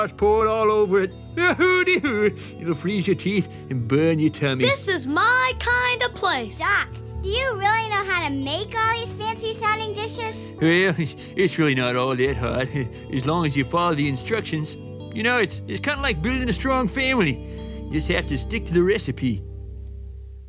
pour it all over it. Hooty-hoo. It'll freeze your teeth and burn your tummy. This is my kind of place. Doc, do you really know how to make all these fancy-sounding dishes? Well, it's really not all that hard, as long as you follow the instructions. You know, it's kind of like building a strong family. You just have to stick to the recipe.